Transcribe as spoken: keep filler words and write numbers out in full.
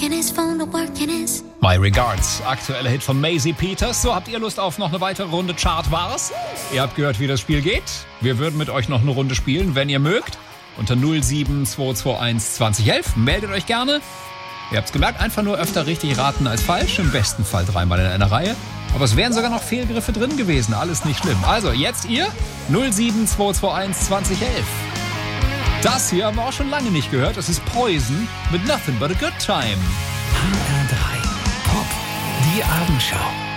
My Regards, aktueller Hit von Maisie Peters. So, habt ihr Lust auf noch eine weitere Runde Chart war's? Ihr habt gehört, wie das Spiel geht. Wir würden mit euch noch eine Runde spielen, wenn ihr mögt. Unter null sieben zwei zwei eins zwanzig elf. Meldet euch gerne. Ihr habt's gemerkt, einfach nur öfter richtig raten als falsch. Im besten Fall dreimal in einer Reihe. Aber es wären sogar noch Fehlgriffe drin gewesen. Alles nicht schlimm. Also, jetzt ihr null sieben zwei zwei eins zwanzig elf. Das hier haben wir auch schon lange nicht gehört. Das ist Poison mit Nothing But a Good Time. H R drei Pop, die Abendschau.